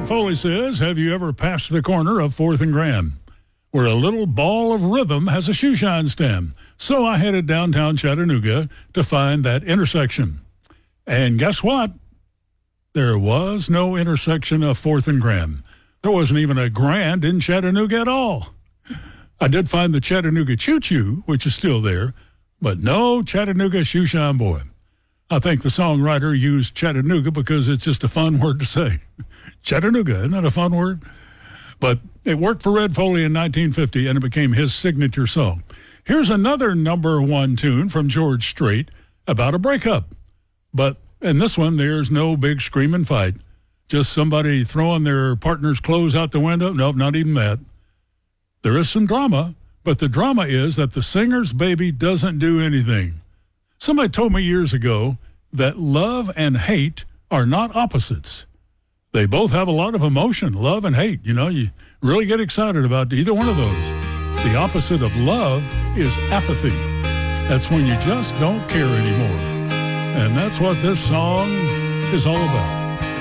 Red Foley says, have you ever passed the corner of 4th and Grand, where a little ball of rhythm has a shoe shine stand? So I headed downtown Chattanooga to find that intersection. And guess what? There was no intersection of 4th and Grand. There wasn't even a Grand in Chattanooga at all. I did find the Chattanooga Choo Choo, which is still there, but no Chattanooga Shoe Shine Boy. I think the songwriter used Chattanooga because it's just a fun word to say. Chattanooga, isn't that a fun word? But it worked for Red Foley in 1950, and it became his signature song. Here's another number one tune from George Strait about a breakup. But in this one, there's no big screaming fight. Just somebody throwing their partner's clothes out the window. Nope, not even that. There is some drama, but the drama is that the singer's baby doesn't do anything. Somebody told me years ago that love and hate are not opposites. They both have a lot of emotion, love and hate. You know, you really get excited about either one of those. The opposite of love is apathy. That's when you just don't care anymore. And that's what this song is all about.